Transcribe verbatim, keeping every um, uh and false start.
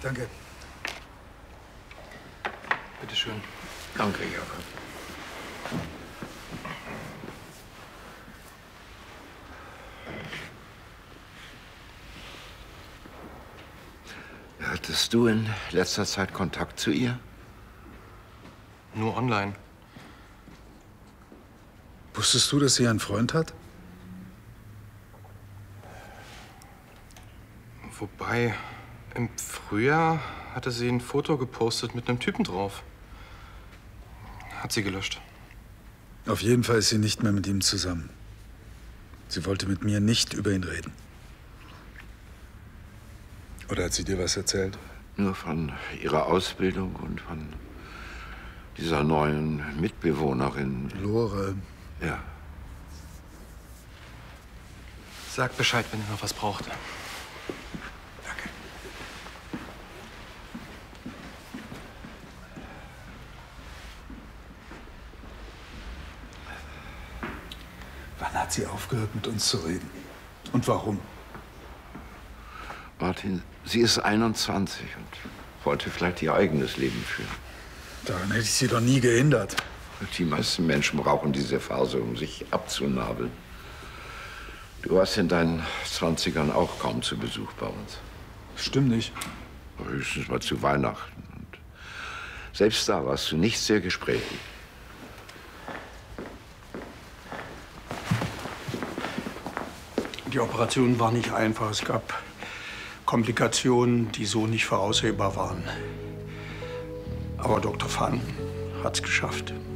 Danke. Bitte schön. Danke, Jakob. Hattest du in letzter Zeit Kontakt zu ihr? Nur online. Wusstest du, dass sie einen Freund hat? Wobei, im Frühjahr hatte sie ein Foto gepostet mit einem Typen drauf. Hat sie gelöscht. Auf jeden Fall ist sie nicht mehr mit ihm zusammen. Sie wollte mit mir nicht über ihn reden. Oder hat sie dir was erzählt? Nur von ihrer Ausbildung und von dieser neuen Mitbewohnerin. Lore. Ja. Sag Bescheid, wenn ihr noch was braucht. Danke. Wann hat sie aufgehört, mit uns zu reden? Und warum? Martin, sie ist einundzwanzig und wollte vielleicht ihr eigenes Leben führen. Daran hätte ich sie doch nie gehindert. Die meisten Menschen brauchen diese Phase, um sich abzunabeln. Du warst in deinen Zwanzigern auch kaum zu Besuch bei uns. Stimmt nicht. Höchstens mal zu Weihnachten. Und selbst da warst du nicht sehr gesprächig. Die Operation war nicht einfach. Es gab Komplikationen, die so nicht voraussehbar waren. Aber Doktor Pfann hat's geschafft.